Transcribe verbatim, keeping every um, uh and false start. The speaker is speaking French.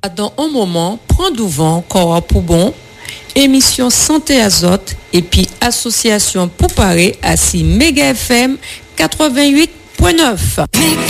Dans un moment, prends du vent, corps pour bon, émission Santé Azote et puis association pour parer à six méga F M quatre-vingt-huit point neuf.